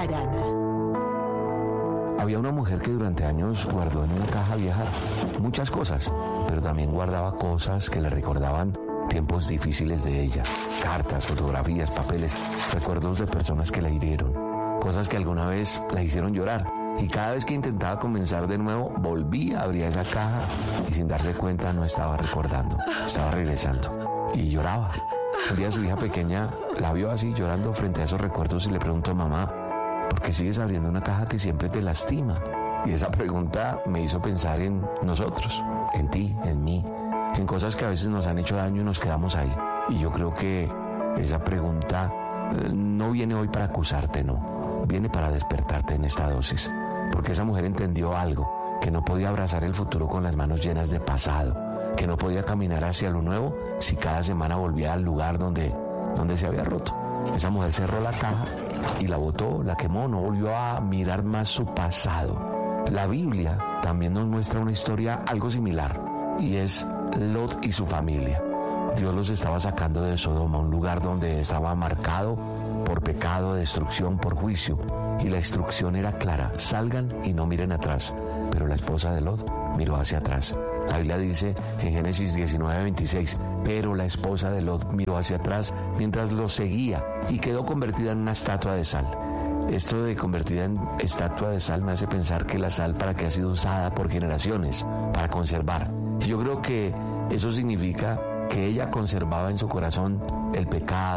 Arana. Había una mujer que durante años guardó en una caja vieja muchas cosas, pero también guardaba cosas que le recordaban tiempos difíciles de ella. Cartas, fotografías, papeles, recuerdos de personas que la hirieron, cosas que alguna vez la hicieron llorar. Y cada vez que intentaba comenzar de nuevo, volvía, abría esa caja y sin darse cuenta no estaba recordando, estaba regresando. Y lloraba. Un día su hija pequeña la vio así llorando frente a esos recuerdos y le preguntó: mamá, ¿por qué sigues abriendo una caja que siempre te lastima? Y esa pregunta me hizo pensar en nosotros, en ti, en mí, en cosas que a veces nos han hecho daño y nos quedamos ahí. Y yo creo que esa pregunta no viene hoy para acusarte, no. Viene para despertarte en esta dosis. Porque esa mujer entendió algo, que no podía abrazar el futuro con las manos llenas de pasado, que no podía caminar hacia lo nuevo si cada semana volvía al lugar donde se había roto. Esa mujer cerró la caja y la botó, la quemó, no volvió a mirar más su pasado. La Biblia también nos muestra una historia algo similar, y es Lot y su familia. Dios los estaba sacando de Sodoma, un lugar donde estaba marcado por pecado, destrucción, por juicio. Y la instrucción era clara: salgan y no miren atrás. Pero la esposa de Lot miró hacia atrás. La Biblia dice en Génesis 19:26, pero la esposa de Lot miró hacia atrás mientras los seguía y quedó convertida en una estatua de sal. Esto de convertida en estatua de sal me hace pensar que la sal para qué ha sido usada por generaciones, para conservar. Y yo creo que eso significa que ella conservaba en su corazón el pecado,